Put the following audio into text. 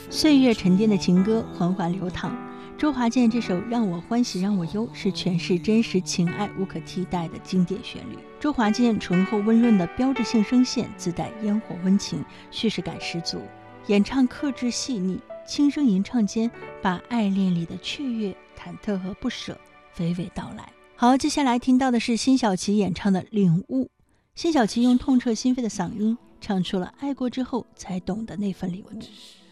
岁月沉淀的情歌缓缓流淌。周华健这首《让我欢喜让我忧》是诠释真实情爱无可替代的经典旋律。周华健醇厚温润的标志性声线自带烟火温情，叙事感十足，演唱克制细腻，轻声吟唱间把爱恋里的雀跃、忐忑和不舍娓娓道来。好，接下来听到的是辛晓琪演唱的《领悟》。辛晓琪用痛彻心扉的嗓音唱出了爱过之后才懂得那份领悟。